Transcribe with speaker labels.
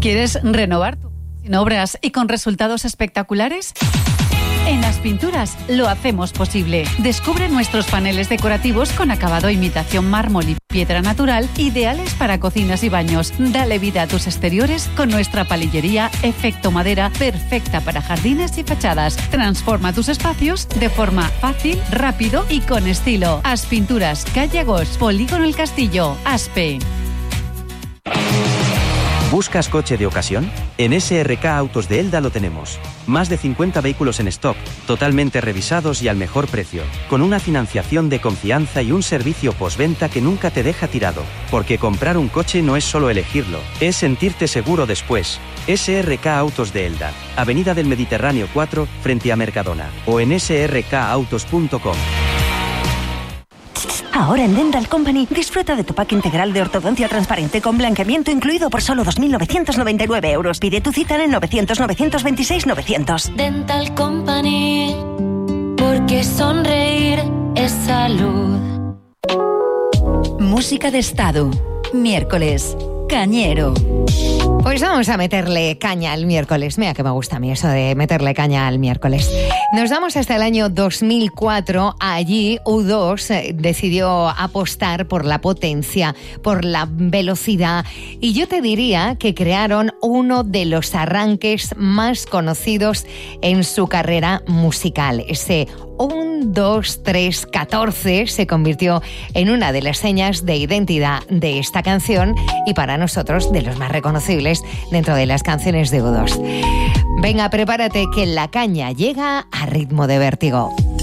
Speaker 1: ¿Quieres renovar tu sin obras y con resultados espectaculares? En Aspinturas lo hacemos posible. Descubre nuestros paneles decorativos con acabado imitación mármol y piedra natural, ideales para cocinas y baños. Dale vida a tus exteriores con nuestra palillería efecto madera, perfecta para jardines y fachadas. Transforma tus espacios de forma fácil, rápido y con estilo. Aspinturas, calle Agos, Polígono El Castillo, Aspe.
Speaker 2: ¿Buscas coche de ocasión? En SRK Autos de Elda lo tenemos. Más de 50 vehículos en stock, totalmente revisados y al mejor precio, con una financiación de confianza y un servicio postventa que nunca te deja tirado. Porque comprar un coche no es solo elegirlo, es sentirte seguro después. SRK Autos de Elda, Avenida del Mediterráneo 4, frente a Mercadona, o en srkautos.com.
Speaker 3: Ahora en Dental Company disfruta de tu pack integral de ortodoncia transparente con blanqueamiento incluido por solo 2.999 euros. Pide tu cita en 900-926-900.
Speaker 4: Dental Company, porque sonreír es salud.
Speaker 5: Música de estado. Miércoles. Cañero.
Speaker 6: Pues vamos a meterle caña al miércoles. Mira que me gusta a mí eso de meterle caña al miércoles. Nos vamos hasta el año 2004. Allí U2 decidió apostar por la potencia, por la velocidad. Y yo te diría que crearon uno de los arranques más conocidos en su carrera musical. Ese 1, 2, 3, 14 se convirtió en una de las señas de identidad de esta canción y para nosotros de los más reconocibles dentro de las canciones de U2. Venga, prepárate que la caña llega a ritmo de vértigo.